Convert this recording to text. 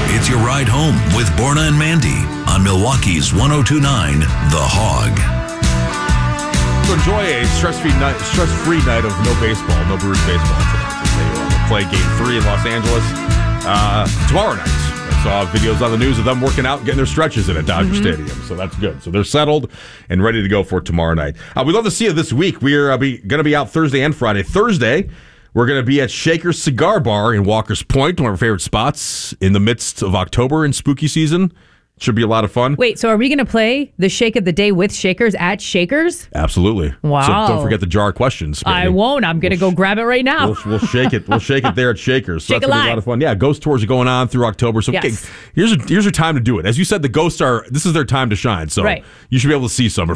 It's your ride home with Borna and Mandy on Milwaukee's 102.9 The Hog. So enjoy a stress-free night of no baseball, no Brewers baseball tonight. They will play Game 3 in Los Angeles tomorrow night. I saw videos on the news of them working out and getting their stretches in at Dodger Stadium, so that's good. So they're settled and ready to go for tomorrow night. We'd love to see you this week. We're going to be out Thursday and Friday. Thursday, we're going to be at Shaker's Cigar Bar in Walker's Point, one of our favorite spots in the midst of October and spooky season. Should be a lot of fun. Wait, so are we going to play the Shake of the Day with Shakers at Shakers? Absolutely. Wow. So don't forget the jar of questions. Baby. I won't. I'm going to go grab it right now. We'll shake it. We'll shake it there at Shakers. So Shake that's going to be a alive. lot of fun. Yeah, ghost tours are going on through October. So Yes. here's your time to do it. As you said, the ghosts this is their time to shine. So Right. you should be able to see some.